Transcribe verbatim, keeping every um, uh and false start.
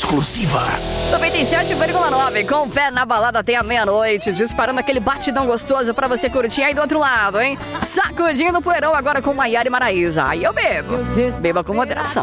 exclusiva. noventa e sete vírgula nove, com o pé na balada até a meia-noite, disparando aquele batidão gostoso pra você curtir aí do outro lado, hein? Sacudindo o poeirão agora com Maiara e Maraísa. Aí eu bebo. Beba com moderação.